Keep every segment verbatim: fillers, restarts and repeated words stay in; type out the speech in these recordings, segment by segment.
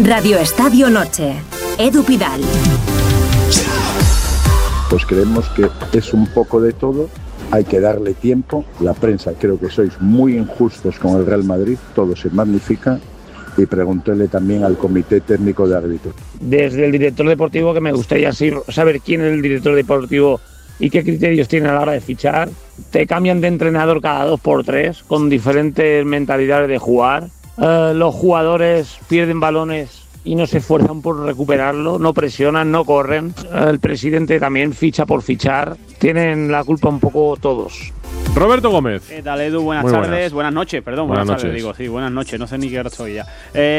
Radio Estadio Noche. Edu Pidal. Pues creemos que es un poco de todo, hay que darle tiempo. La prensa, creo que sois muy injustos con el Real Madrid, todo se magnifica. Y pregúntele también al comité técnico de árbitros. Desde el director deportivo, que me gustaría saber quién es el director deportivo y qué criterios tiene a la hora de fichar. Te cambian de entrenador cada dos por tres, con diferentes mentalidades de jugar. Uh, los jugadores pierden balones y no se esfuerzan por recuperarlo, no presionan, no corren. Uh, el presidente también ficha por fichar. Tienen la culpa un poco todos. Roberto Gómez. ¿Qué tal, Edu? Buenas Muy tardes, buenas. buenas noches, perdón, buenas, buenas noches. tardes, digo, sí, buenas noches, no sé ni qué hora soy ya.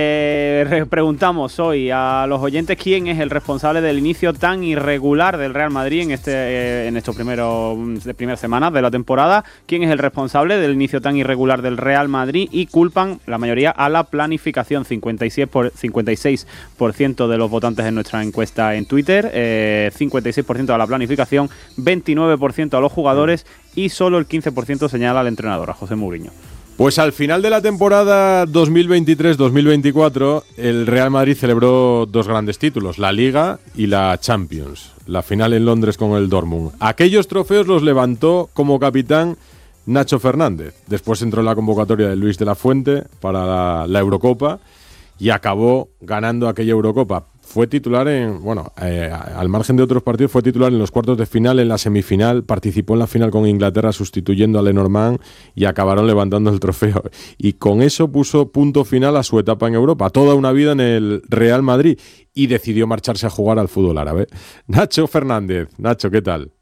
Eh, preguntamos hoy a los oyentes quién es el responsable del inicio tan irregular del Real Madrid en este eh, en estos primeros de primeras semanas de la temporada. ¿Quién es el responsable del inicio tan irregular del Real Madrid? Y culpan la mayoría a la planificación. cincuenta y seis por, cincuenta y seis por ciento de los votantes en nuestra encuesta en Twitter, eh, cincuenta y seis por ciento a la planificación, veintinueve por ciento a los jugadores y solo el quince por ciento señala al entrenador, a José Mourinho. Pues al final de la temporada dos mil veintitrés dos mil veinticuatro, el Real Madrid celebró dos grandes títulos, la Liga y la Champions. La final en Londres con el Dortmund. Aquellos trofeos los levantó como capitán Nacho Fernández. Después entró en la convocatoria de Luis de la Fuente para la, la Eurocopa y acabó ganando aquella Eurocopa. Fue titular en, bueno, eh, al margen de otros partidos, fue titular en los cuartos de final, en la semifinal, participó en la final con Inglaterra sustituyendo a Lenormand y acabaron levantando el trofeo. Y con eso puso punto final a su etapa en Europa, toda una vida en el Real Madrid, y decidió marcharse a jugar al fútbol árabe. Nacho Fernández. Nacho, ¿qué tal?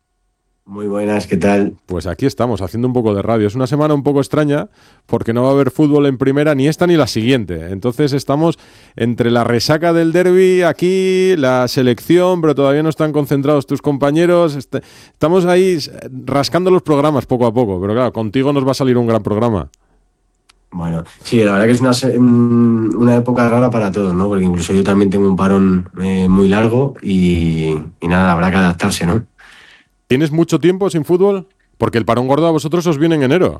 Muy buenas, ¿qué tal? Pues aquí estamos, haciendo un poco de radio. Es una semana un poco extraña porque no va a haber fútbol en primera ni esta ni la siguiente. Entonces estamos entre la resaca del derbi, aquí, la selección, pero todavía no están concentrados tus compañeros. Est- estamos ahí rascando los programas poco a poco, pero claro, contigo nos va a salir un gran programa. Bueno, sí, la verdad que es una, se- mm, una época rara para todos, ¿no? Porque incluso yo también tengo un parón eh, muy largo y, y nada, habrá que adaptarse, ¿no? ¿Tienes mucho tiempo sin fútbol? Porque el parón gordo a vosotros os viene en enero.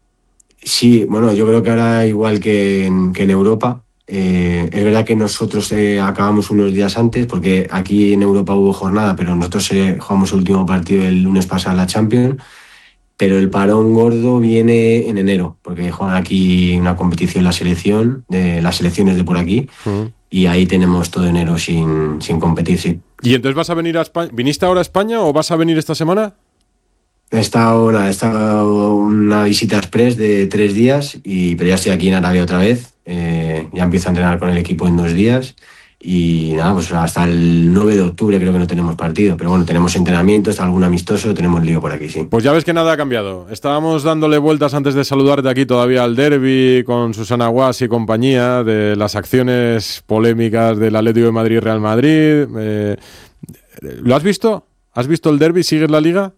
Sí, bueno, yo creo que ahora igual que en, que en Europa, eh, es verdad que nosotros eh, acabamos unos días antes, porque aquí en Europa hubo jornada, pero nosotros eh, jugamos el último partido el lunes pasado en la Champions, pero el parón gordo viene en enero, porque juegan aquí una competición la selección, de las selecciones de por aquí, Uh-huh. y ahí tenemos todo enero sin, sin competir, sí. ¿Y entonces vas a venir a España? ¿Viniste ahora a España o vas a venir esta semana? He estado, nada, he estado una visita express de tres días, y, pero ya estoy aquí en Arabia otra vez. Eh, ya empiezo a entrenar con el equipo en dos días. Y nada, pues hasta el nueve de octubre creo que no tenemos partido. Pero bueno, tenemos entrenamientos, algún amistoso, tenemos lío por aquí, sí. Pues ya ves que nada ha cambiado. Estábamos dándole vueltas antes de saludarte aquí todavía al derbi con Susana Guas y compañía, de las acciones polémicas del Atlético de Madrid y Real Madrid. Eh, ¿Lo has visto? ¿Has visto el derbi? ¿Sigues la Liga?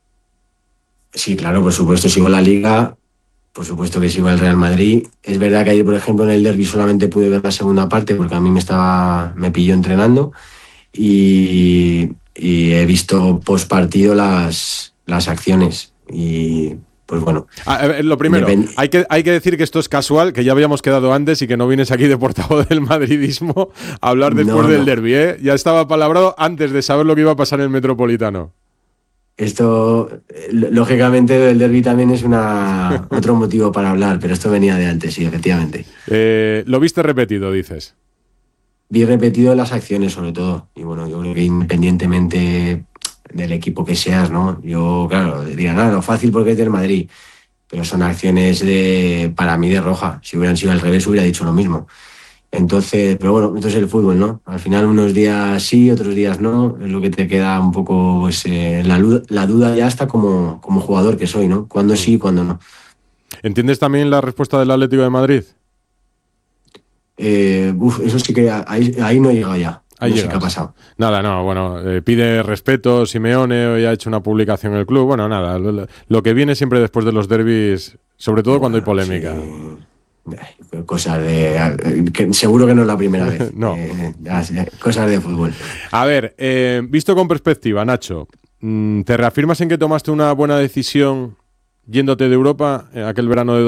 Sí, claro, por supuesto, sigo la Liga. Por supuesto que sigo el Real Madrid. Es verdad que ayer, por ejemplo, en el derbi solamente pude ver la segunda parte porque a mí me estaba me pilló entrenando, y, y he visto post partido las, las acciones. Y pues bueno. Ah, a ver, lo primero, Depende. hay que, hay que decir que esto es casual, que ya habíamos quedado antes y que no vienes aquí de portavoz del madridismo a hablar después No, del no. derbi, ¿eh? Ya estaba palabrado antes de saber lo que iba a pasar en el Metropolitano. Esto, eh, lógicamente, el derbi también es una otro motivo para hablar, pero esto venía de antes, sí, efectivamente. Eh, lo viste repetido, dices. Vi repetido las acciones, sobre todo. Y bueno, yo creo que independientemente del equipo que seas, ¿no? Yo, claro, diría, nada, lo fácil porque es del Madrid. Pero son acciones de, para mí, de roja. Si hubieran sido al revés, hubiera dicho lo mismo. Entonces, pero bueno, esto es el fútbol, ¿no? Al final unos días sí, otros días no. Es lo que te queda un poco, pues, eh, la, la duda ya hasta como, como jugador que soy, ¿no? Cuándo sí y cuándo no. ¿Entiendes también la respuesta del Atlético de Madrid? Eh, uf, eso sí que ahí, ahí no he llegado ya. Ahí no sé llegas. qué ha pasado. Nada, no, bueno, eh, pide respeto Simeone, hoy ha hecho una publicación en el club. Bueno, nada, lo, lo que viene siempre después de los derbis, sobre todo bueno, cuando hay polémica. Sí. Cosas de... Que seguro que no es la primera vez. No. Eh, cosas de fútbol. A ver, eh, visto con perspectiva, Nacho, ¿te reafirmas en que tomaste una buena decisión yéndote de Europa aquel verano de